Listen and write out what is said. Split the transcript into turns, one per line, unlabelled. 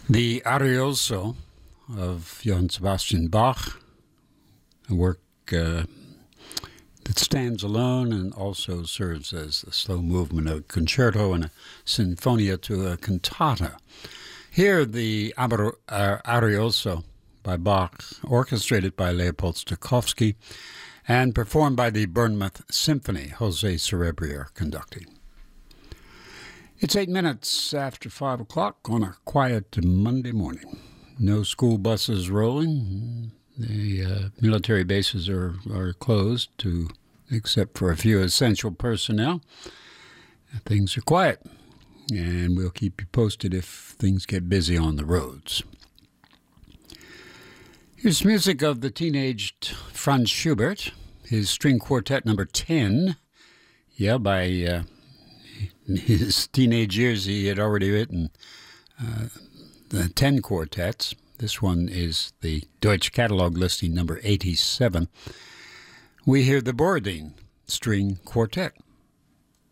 The Arioso of Johann Sebastian Bach, a work that stands alone and also serves as the slow movement of a concerto and a sinfonia to a cantata. Here, the Arioso by Bach, orchestrated by Leopold Stokowski and performed by the Bournemouth Symphony, Jose Cerebrier conducting. It's 8 minutes after 5 o'clock on a quiet Monday morning. No school buses rolling. The military bases are closed except for a few essential personnel. Things are quiet, and we'll keep you posted if things get busy on the roads. Here's music of the teenaged Franz Schubert, his string quartet number 10. By his teenage years, he had already written the 10 quartets. This one is the Deutsche Catalog listing number 87. We hear the Borodin String Quartet.